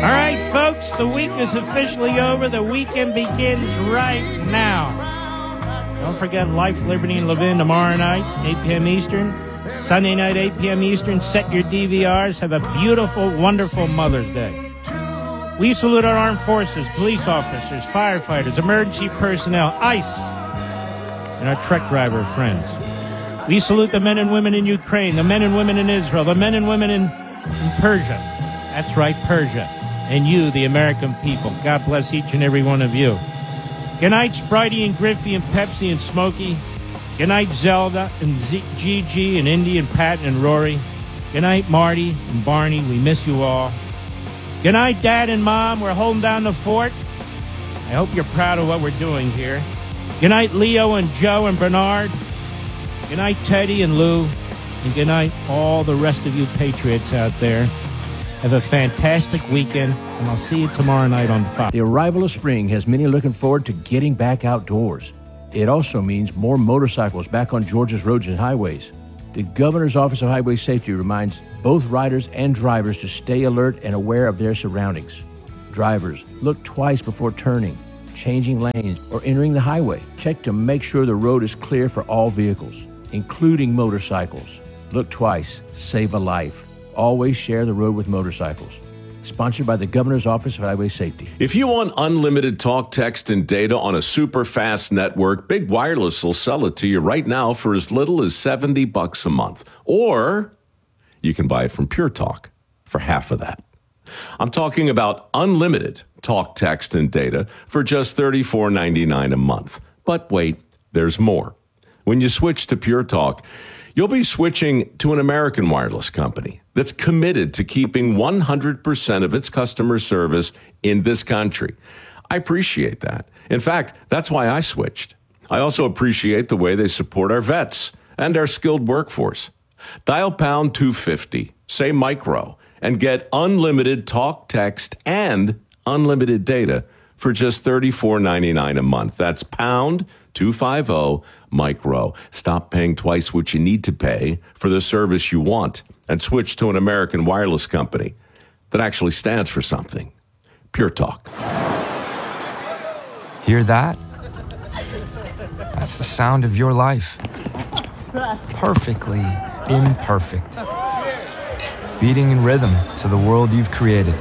All right, folks, the week is officially over. The weekend begins right now. Don't forget Life, Liberty, and Levin tomorrow night, 8 p.m. Eastern. Sunday night, 8 p.m. Eastern. Set your DVRs. Have a beautiful, wonderful Mother's Day. We salute our armed forces, police officers, firefighters, emergency personnel, ICE, and our truck driver friends. We salute the men and women in Ukraine, the men and women in Israel, the men and women in Persia. That's right, Persia. And you, the American people. God bless each and every one of you. Good night, Spritey and Griffey and Pepsi and Smokey. Good night, Zelda and Gigi and Indy and Pat and Rory. Good night, Marty and Barney. We miss you all. Good night, Dad and Mom. We're holding down the fort. I hope you're proud of what we're doing here. Good night, Leo and Joe and Bernard. Good night, Teddy and Lou. And good night, all the rest of you patriots out there. Have a fantastic weekend, and I'll see you tomorrow night on Fox. The arrival of spring has many looking forward to getting back outdoors. It also means more motorcycles back on Georgia's roads and highways. The Governor's Office of Highway Safety reminds both riders and drivers to stay alert and aware of their surroundings. Drivers, look twice before turning, changing lanes, or entering the highway. Check to make sure the road is clear for all vehicles, including motorcycles. Look twice, save a life. Always share the road with motorcycles. Sponsored by the Governor's Office of Highway Safety. If you want unlimited talk, text, and data on a super fast network, Big Wireless will sell it to you right now for as little as $70 a month. Or you can buy it from Pure Talk for half of that. I'm talking about unlimited talk, text, and data for just $34.99 a month. But wait, there's more. When you switch to Pure Talk, you'll be switching to an American wireless company that's committed to keeping 100% of its customer service in this country. I appreciate that. In fact, that's why I switched. I also appreciate the way they support our vets and our skilled workforce. Dial pound 250, say micro, and get unlimited talk, text, and unlimited data for just $34.99 a month. That's pound 250 micro. Stop paying twice what you need to pay for the service you want and switch to an American wireless company that actually stands for something. Pure Talk. Hear that? That's the sound of your life. Perfectly imperfect. Beating in rhythm to the world you've created.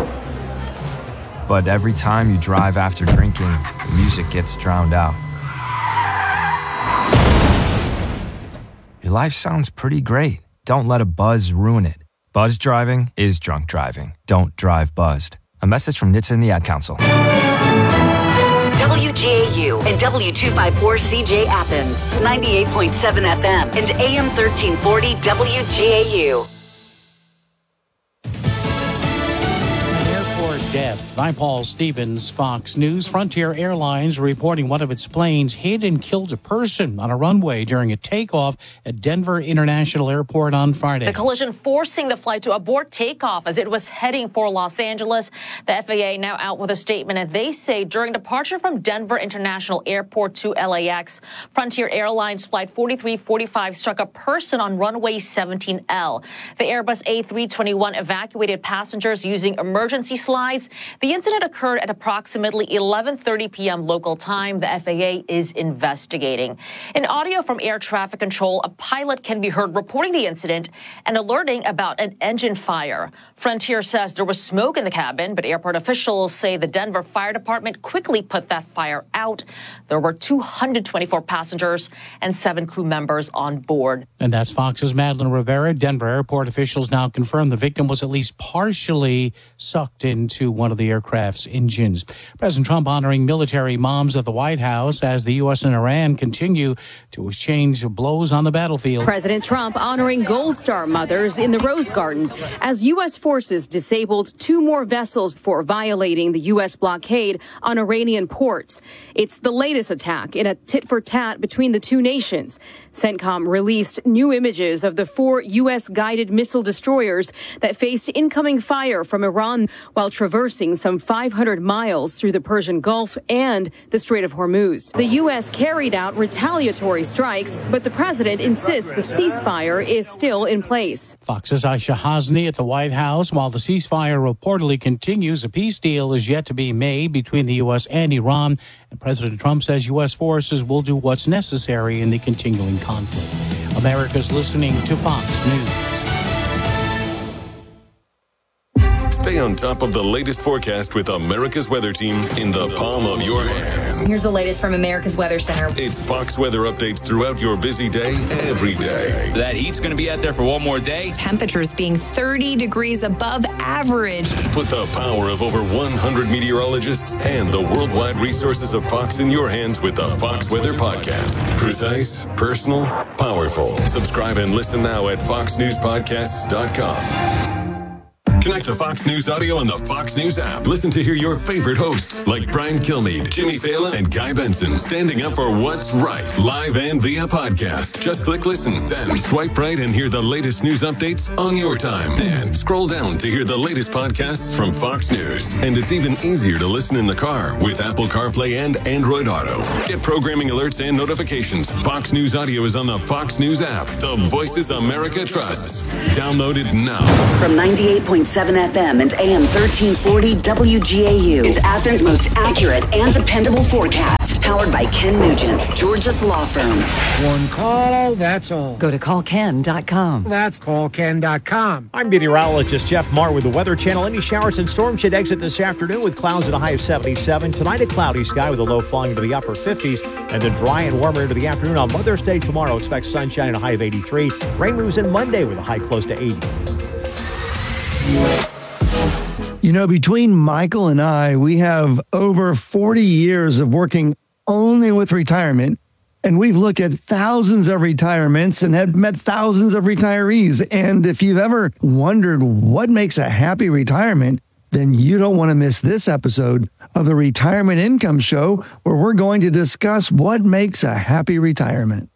But every time you drive after drinking, the music gets drowned out. Your life sounds pretty great. Don't let a buzz ruin it. Buzz driving is drunk driving. Don't drive buzzed. A message from NHTSA and the Ad Council. WGAU and W254CJ Athens, 98.7 FM and AM 1340 WGAU. Death. I'm Paul Stevens, Fox News. Frontier Airlines reporting one of its planes hit and killed a person on a runway during a takeoff at Denver International Airport on Friday. The collision forcing the flight to abort takeoff as it was heading for Los Angeles. The FAA now out with a statement, and they say during departure from Denver International Airport to LAX, Frontier Airlines Flight 4345 struck a person on runway 17L. The Airbus A321 evacuated passengers using emergency slides. The incident occurred at approximately 11:30 p.m. local time. The FAA is investigating. In audio from air traffic control, a pilot can be heard reporting the incident and alerting about an engine fire. Frontier says there was smoke in the cabin, but airport officials say the Denver Fire Department quickly put that fire out. There were 224 passengers and 7 crew members on board. And that's Fox's Madeline Rivera. Denver airport officials now confirm the victim was at least partially sucked into one of the aircraft's engines. President Trump honoring military moms at the White House as the U.S. and Iran continue to exchange blows on the battlefield. President Trump honoring Gold Star mothers in the Rose Garden as U.S. forces disabled 2 more vessels for violating the U.S. blockade on Iranian ports. It's the latest attack in a tit-for-tat between the two nations. CENTCOM released new images of the 4 U.S. guided missile destroyers that faced incoming fire from Iran while traversing traversing some 500 miles through the Persian Gulf and the Strait of Hormuz. The U.S. carried out retaliatory strikes, but the president insists the ceasefire is still in place. Fox's Aisha Hasni at the White House. While the ceasefire reportedly continues, a peace deal is yet to be made between the U.S. and Iran, and President Trump says U.S. forces will do what's necessary in the continuing conflict. America's listening to Fox News. Stay on top of the latest forecast with America's Weather Team in the palm of your hands. Here's the latest from America's Weather Center. It's Fox weather updates throughout your busy day, every day. That heat's going to be out there for one more day. Temperatures being 30 degrees above average. Put the power of over 100 meteorologists and the worldwide resources of Fox in your hands with the Fox Weather Podcast. Precise, personal, powerful. Subscribe and listen now at foxnewspodcasts.com. Connect to Fox News Audio on the Fox News app. Listen to hear your favorite hosts like Brian Kilmeade, Jimmy Fallon, and Guy Benson standing up for what's right, live and via podcast. Just click listen, then swipe right and hear the latest news updates on your time. And scroll down to hear the latest podcasts from Fox News. And it's even easier to listen in the car with Apple CarPlay and Android Auto. Get programming alerts and notifications. Fox News Audio is on the Fox News app. The voices America trusts. Download it now. From 98.7 FM and AM 1340 WGAU. It's Athens' most accurate and dependable forecast. Powered by Ken Nugent, Georgia's law firm. One call, that's all. Go to callken.com. That's callken.com. I'm meteorologist Jeff Marr with the Weather Channel. Any showers and storms should exit this afternoon with clouds at a high of 77. Tonight, a cloudy sky with a low falling into the upper 50s. And then dry and warmer into the afternoon. On Mother's Day tomorrow, expect sunshine and a high of 83. Rain moves in Monday with a high close to 80. You know, between Michael and I, we have over 40 years of working only with retirement, and we've looked at thousands of retirements and have met thousands of retirees. And if you've ever wondered what makes a happy retirement, then you don't want to miss this episode of the Retirement Income Show, where we're going to discuss what makes a happy retirement.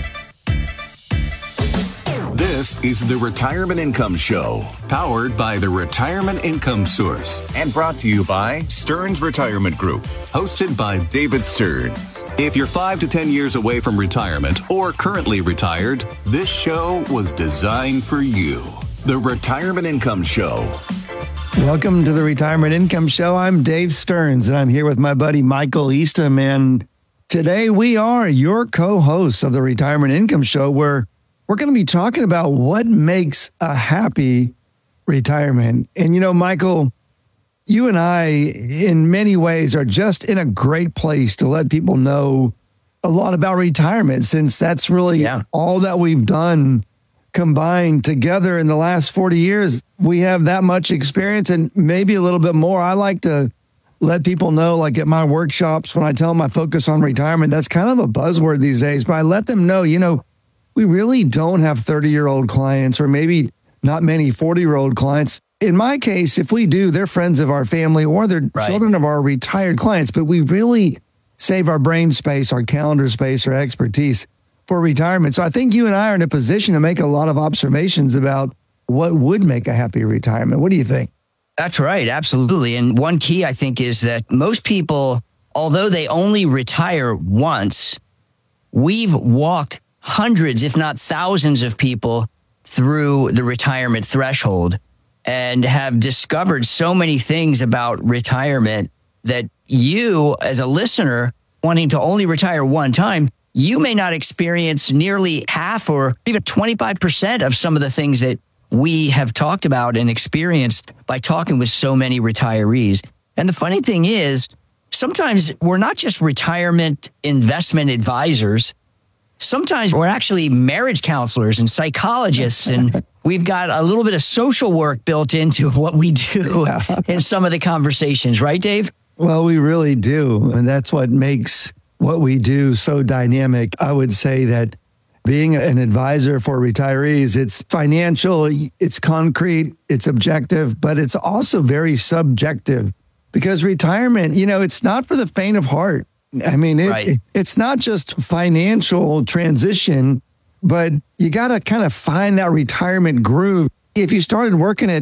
This is the Retirement Income Show, powered by the Retirement Income Source, and brought to you by Stearns Retirement Group, hosted by David Stearns. If you're 5 to 10 years away from retirement or currently retired, this show was designed for you. The Retirement Income Show. Welcome to the Retirement Income Show. I'm Dave Stearns, and I'm here with my buddy Michael Eastham, and today we are your co-hosts of the Retirement Income Show, where we're going to be talking about what makes a happy retirement. And, you know, Michael, you and I, in many ways, are just in a great place to let people know a lot about retirement, since that's really all that we've done combined together in the last 40 years. We have that much experience and maybe a little bit more. I like to let people know, like at my workshops, when I tell them I focus on retirement, that's kind of a buzzword these days, but I let them know, you know, we really don't have 30-year-old clients, or maybe not many 40-year-old clients. In my case, if we do, they're friends of our family or they're children of our retired clients, but we really save our brain space, our calendar space, our expertise for retirement. So I think you and I are in a position to make a lot of observations about what would make a happy retirement. What do you think? That's right. Absolutely. And one key, I think, is that most people, although they only retire once, we've walked hundreds, if not thousands of people through the retirement threshold and have discovered so many things about retirement that you, as a listener, wanting to only retire one time, you may not experience nearly half or even 25% of some of the things that we have talked about and experienced by talking with so many retirees. And the funny thing is, sometimes we're not just retirement investment advisors. Sometimes we're actually marriage counselors and psychologists, and we've got a little bit of social work built into what we do in some of the conversations. Right, Dave? Well, we really do. And that's what makes what we do so dynamic. I would say that being an advisor for retirees, it's financial, it's concrete, it's objective, but it's also very subjective, because retirement, you know, it's not for the faint of heart. I mean, it's not just financial transition, but you got to kind of find that retirement groove. If you started working at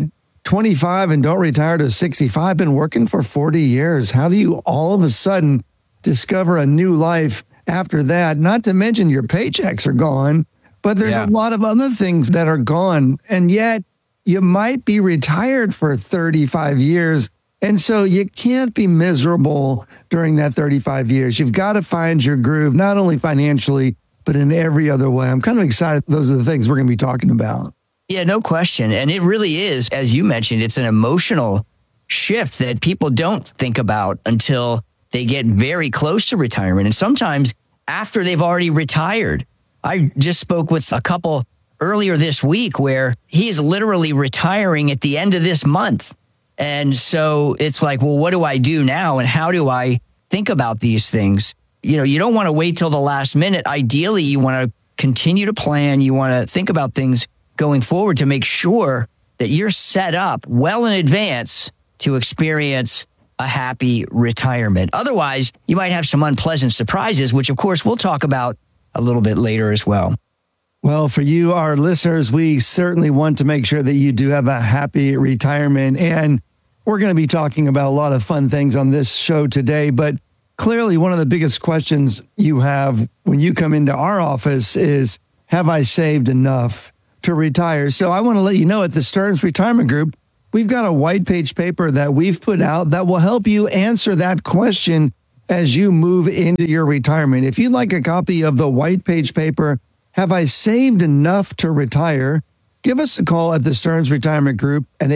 25 and don't retire to 65. I've been working for 40 years. How do you all of a sudden discover a new life after that? Not to mention your paychecks are gone, but there's a lot of other things that are gone. And yet you might be retired for 35 years. And so you can't be miserable during that 35 years. You've got to find your groove, not only financially, but in every other way. I'm kind of excited. Those are the things we're going to be talking about. Yeah, no question. And it really is, as you mentioned, it's an emotional shift that people don't think about until they get very close to retirement. And sometimes after they've already retired. I just spoke with a couple earlier this week where he's literally retiring at the end of this month. And so it's like, well, what do I do now? And how do I think about these things? You know, you don't want to wait till the last minute. Ideally, you want to continue to plan. You want to think about things going forward to make sure that you're set up well in advance to experience a happy retirement. Otherwise, you might have some unpleasant surprises, which of course we'll talk about a little bit later as well. Well, for you, our listeners, we certainly want to make sure that you do have a happy retirement. And we're going to be talking about a lot of fun things on this show today. But clearly, one of the biggest questions you have when you come into our office is, have I saved enough to retire? So I want to let you know at the Stearns Retirement Group, we've got a white page paper that we've put out that will help you answer that question as you move into your retirement. If you'd like a copy of the white page paper, have I saved enough to retire? Give us a call at the Stearns Retirement Group at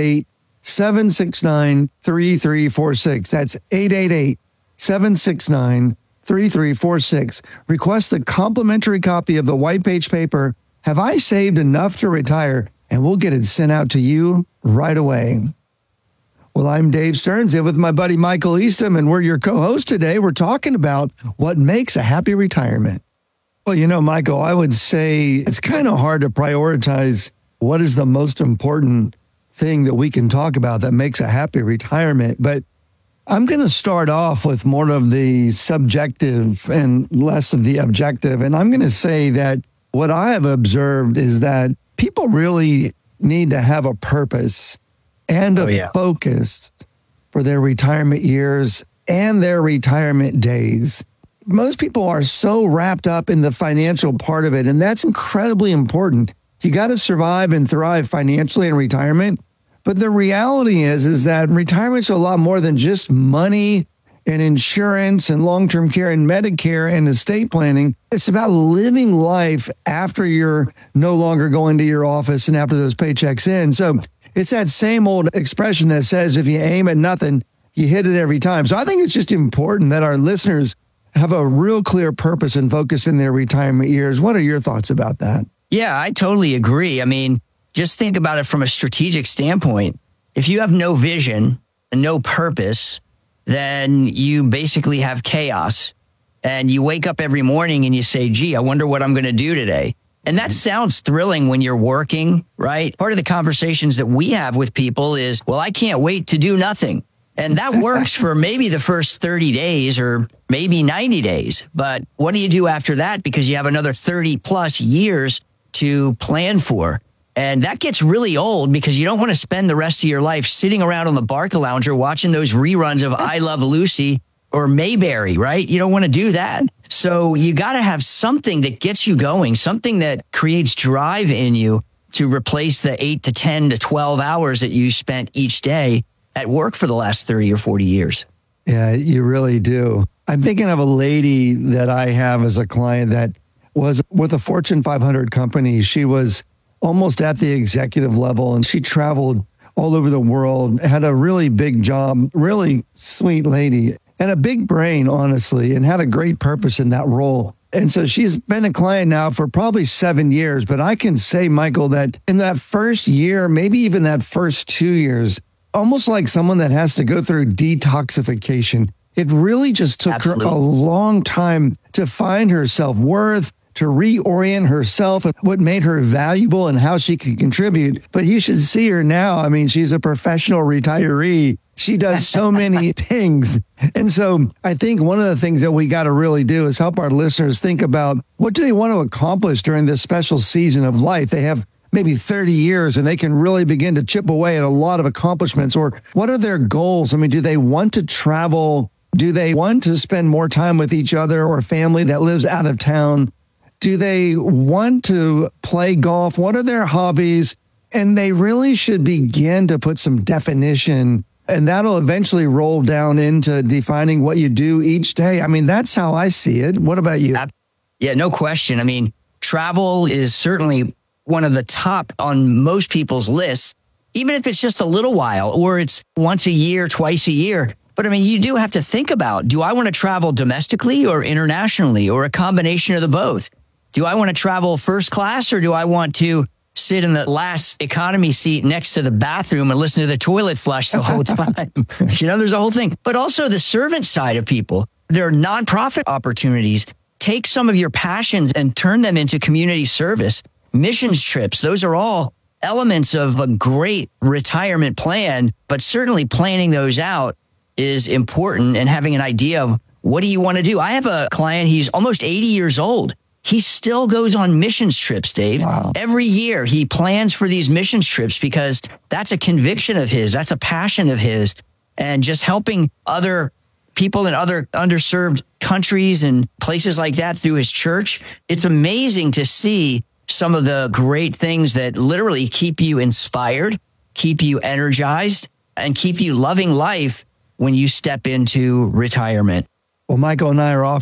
888-769-3346. That's 888-769-3346. Request the complimentary copy of the white page paper, Have I Saved Enough to Retire? And we'll get it sent out to you right away. Well, I'm Dave Stearns here with my buddy Michael Eastham, and we're your co-host today. We're talking about what makes a happy retirement. Well, you know, Michael, I would say it's kind of hard to prioritize what is the most important thing that we can talk about that makes a happy retirement. But I'm going to start off with more of the subjective and less of the objective. And I'm going to say that what I have observed is that people really need to have a purpose and a focus for their retirement years and their retirement days. Most people are so wrapped up in the financial part of it, and that's incredibly important. You got to survive and thrive financially in retirement. But the reality is that retirement's a lot more than just money and insurance and long-term care and Medicare and estate planning. It's about living life after you're no longer going to your office and after those paychecks in. So it's that same old expression that says, if you aim at nothing, you hit it every time. So I think it's just important that our listeners have a real clear purpose and focus in their retirement years. What are your thoughts about that? Yeah, I totally agree. I mean, just think about it from a strategic standpoint. If you have no vision and no purpose, then you basically have chaos. And you wake up every morning and you say, gee, I wonder what I'm going to do today. And that sounds thrilling when you're working, right? Part of the conversations that we have with people is, well, I can't wait to do nothing. And that works for maybe the first 30 days or maybe 90 days. But what do you do after that? Because you have another 30 plus years to plan for. And that gets really old because you don't want to spend the rest of your life sitting around on the Barcalounger watching those reruns of I Love Lucy or Mayberry, right? You don't want to do that. So you got to have something that gets you going, something that creates drive in you to replace the 8 to 10 to 12 hours that you spent each day at work for the last 30 or 40 years. Yeah, you really do. I'm thinking of a lady that I have as a client that was with a Fortune 500 company. She was almost at the executive level, and she traveled all over the world, had a really big job, really sweet lady, and a big brain, honestly, and had a great purpose in that role. And so she's been a client now for probably 7 years. But I can say, Michael, that in that first year, maybe even that first 2 years, almost like someone that has to go through detoxification, it really just took her a long time to find her self-worth, to reorient herself and what made her valuable and how she could contribute. But you should see her now. I mean, she's a professional retiree. She does so many things. And so I think one of the things that we got to really do is help our listeners think about what do they want to accomplish during this special season of life. They have maybe 30 years and they can really begin to chip away at a lot of accomplishments? Or what are their goals? I mean, do they want to travel? Do they want to spend more time with each other or family that lives out of town? Do they want to play golf? What are their hobbies? And they really should begin to put some definition, and that'll eventually roll down into defining what you do each day. I mean, that's how I see it. What about you? Yeah, no question. I mean, travel is certainly one of the top on most people's lists, even if it's just a little while or it's once a year, twice a year. But I mean, you do have to think about, do I want to travel domestically or internationally or a combination of the both? Do I want to travel first class or do I want to sit in the last economy seat next to the bathroom and listen to the toilet flush the whole time? There's a whole thing. But also the servant side of people. There are nonprofit opportunities. Take some of your passions and turn them into community service. Missions trips. Those are all elements of a great retirement plan, but certainly planning those out is important and having an idea of what do you want to do? I have a client, he's almost 80 years old. He still goes on missions trips, Dave. Wow. Every year he plans for these missions trips because that's a conviction of his. That's a passion of his. And just helping other people in other underserved countries and places like that through his church. It's amazing to see some of the great things that literally keep you inspired, keep you energized, and keep you loving life when you step into retirement. Well, Michael and I are off